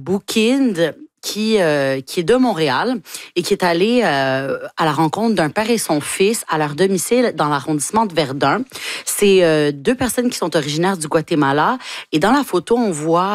Boukind, qui est de Montréal et qui est allé à la rencontre d'un père et son fils à leur domicile dans l'arrondissement de Verdun. C'est deux personnes qui sont originaires du Guatemala. Et dans la photo, on voit